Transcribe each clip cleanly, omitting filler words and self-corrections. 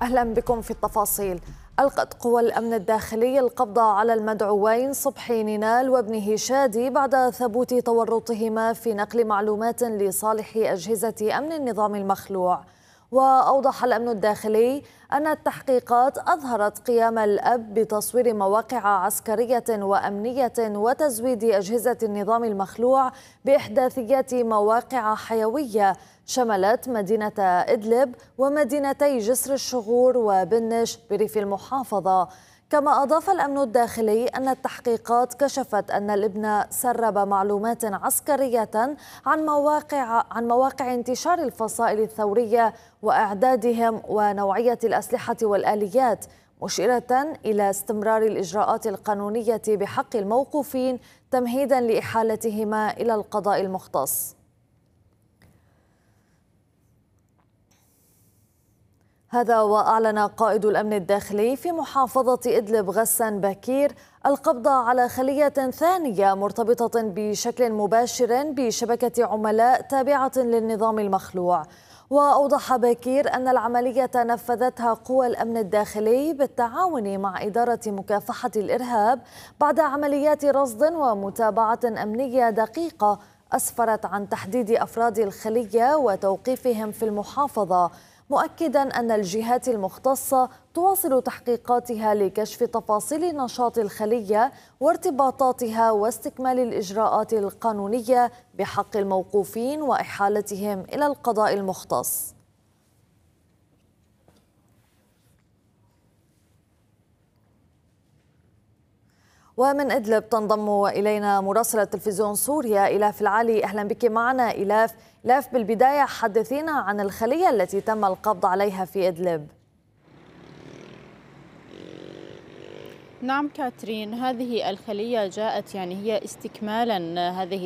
أهلا بكم في التفاصيل. ألقت قوى الأمن الداخلي القبض على المدعوين صبحي نينال وابنه شادي بعد ثبوت تورطهما في نقل معلومات لصالح أجهزة أمن النظام المخلوع. وأوضح الأمن الداخلي أن التحقيقات أظهرت قيام الأب بتصوير مواقع عسكرية وأمنية وتزويد أجهزة النظام المخلوع بإحداثيات مواقع حيوية شملت مدينة إدلب ومدينتي جسر الشغور وبنش بريف المحافظة. كما أضاف الأمن الداخلي أن التحقيقات كشفت أن الابن سرب معلومات عسكرية عن مواقع انتشار الفصائل الثورية وإعدادهم ونوعية الأسلحة والآليات، مشيرة إلى استمرار الإجراءات القانونية بحق الموقوفين تمهيدا لإحالتهما إلى القضاء المختص. هذا وأعلن قائد الأمن الداخلي في محافظة إدلب غسان بكير القبض على خلية ثانية مرتبطة بشكل مباشر بشبكة عملاء تابعة للنظام المخلوع. وأوضح بكير أن العملية نفذتها قوى الأمن الداخلي بالتعاون مع إدارة مكافحة الإرهاب بعد عمليات رصد ومتابعة أمنية دقيقة أسفرت عن تحديد أفراد الخلية وتوقيفهم في المحافظة، مؤكدا أن الجهات المختصة تواصل تحقيقاتها لكشف تفاصيل نشاط الخلية وارتباطاتها واستكمال الإجراءات القانونية بحق الموقوفين وإحالتهم إلى القضاء المختص. ومن إدلب تنضم إلينا مراسلة تلفزيون سوريا إلاف العالي. أهلا بك معنا إلاف. بالبداية حدثينا عن الخلية التي تم القبض عليها في إدلب. نعم كاترين، هذه الخلية جاءت هي استكمالا هذه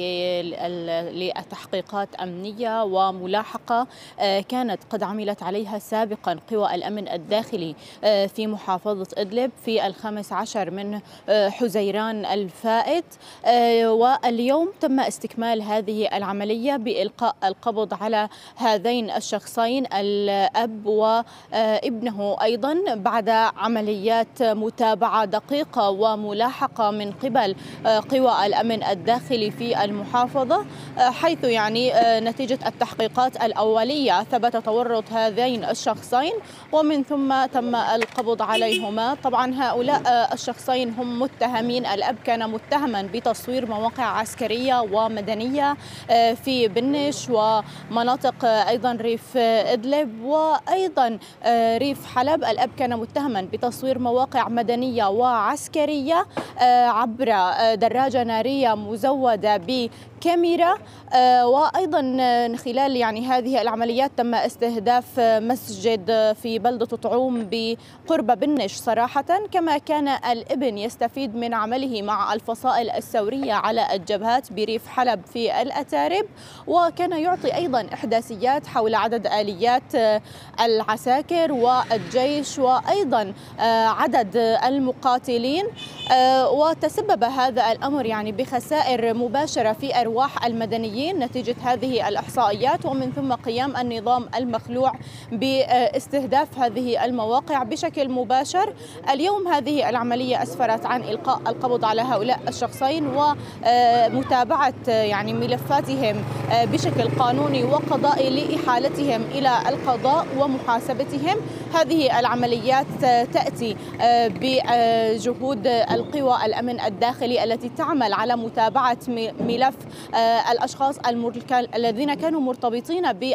لتحقيقات أمنية وملاحقة كانت قد عملت عليها سابقا قوى الأمن الداخلي في محافظة إدلب في 15 من حزيران الفائت، واليوم تم استكمال هذه العملية بإلقاء القبض على هذين الشخصين الأب وابنه أيضا بعد عمليات متابعة دقيقة وملاحقة من قبل قوى الأمن الداخلي في المحافظة، حيث نتيجة التحقيقات الأولية ثبت تورط هذين الشخصين ومن ثم تم القبض عليهما. طبعا هؤلاء الشخصين هم متهمين. الأب كان متهما بتصوير مواقع عسكرية ومدنية في بنش ومناطق أيضا ريف إدلب وأيضا ريف حلب. الأب كان متهما بتصوير مواقع مدنية وعسكرية عبر دراجة نارية مزودة بكاميرا، وأيضا خلال هذه العمليات تم استهداف مسجد في بلدة طعوم بقرب بنش صراحة. كما كان الابن يستفيد من عمله مع الفصائل الثورية على الجبهات بريف حلب في الأتارب، وكان يعطي أيضا إحداثيات حول عدد آليات العساكر والجيش وأيضا عدد المقاتلين، وتسبب هذا الأمر بخسائر مباشرة في أرواح المدنيين نتيجة هذه الإحصائيات، ومن ثم قيام النظام المخلوع باستهداف هذه المواقع بشكل مباشر. اليوم هذه العملية أسفرت عن إلقاء القبض على هؤلاء الشخصين ومتابعة ملفاتهم بشكل قانوني وقضائي لإحالتهم إلى القضاء ومحاسبتهم. هذه العمليات تأتي بجهود القوى الأمن الداخلي التي تعمل على متابعة ملف الأشخاص الذين كانوا مرتبطين